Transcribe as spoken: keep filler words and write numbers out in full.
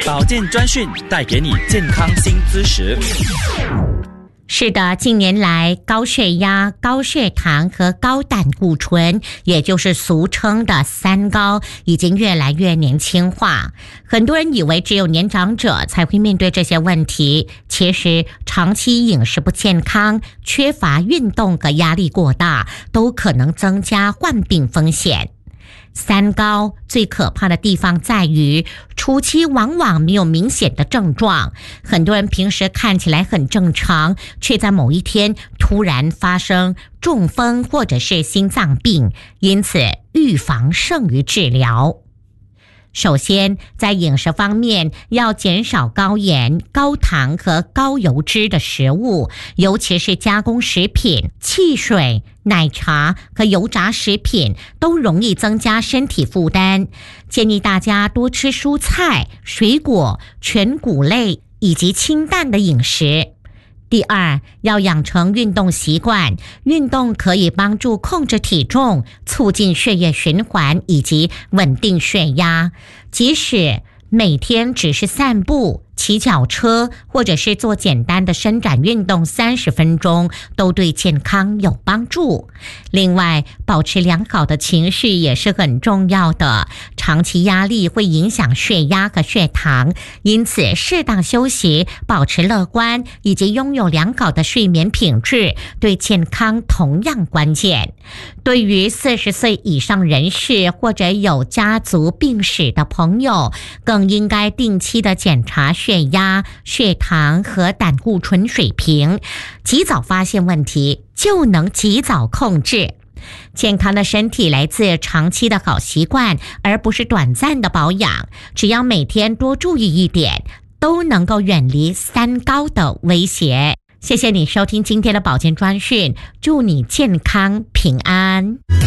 保健专讯带给你健康新知识。 是的，近年来高血压、高血糖和高胆固醇，也就是俗称的三高，已经越来越年轻化。很多人以为只有年长者才会面对这些问题，其实长期饮食不健康、缺乏运动和压力过大，都可能增加患病风险。三高最可怕的地方在于，初期往往没有明显的症状，很多人平时看起来很正常，却在某一天突然发生中风或者是心脏病，因此预防胜于治疗。首先，在饮食方面要减少高盐、高糖和高油脂的食物，尤其是加工食品、汽水、奶茶和油炸食品都容易增加身体负担。建议大家多吃蔬菜、水果、全谷类以及清淡的饮食。第二，要养成运动习惯，运动可以帮助控制体重，促进血液循环以及稳定血压。即使每天只是散步、骑脚车或者是做简单的伸展运动三十分钟，都对健康有帮助。另外，保持良好的情绪也是很重要的，长期压力会影响血压和血糖，因此适当休息、保持乐观以及拥有良好的睡眠品质，对健康同样关键。对于四十岁以上人士或者有家族病史的朋友，更应该定期的检查血压、血糖和胆固醇水平，及早发现问题，就能及早控制。健康的身体来自长期的好习惯，而不是短暂的保养。只要每天多注意一点，都能够远离三高的威胁。谢谢你收听今天的保健专讯，祝你健康平安。